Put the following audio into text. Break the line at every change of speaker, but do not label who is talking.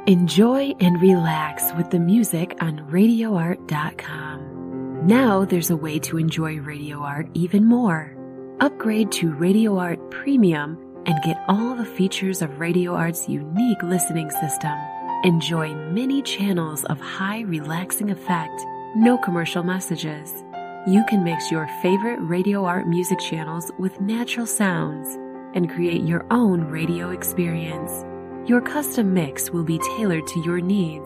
Enjoy and relax with the music on RadioArt.com. Now there's a way to enjoy Radio Art even more. Upgrade to Radio Art Premium and get all the features of Radio Art's unique listening system. Enjoy many channels of high relaxing effect, no commercial messages. You can mix your favorite Radio Art music channels with natural sounds and create your own radio experience. Your custom mix will be tailored to your needs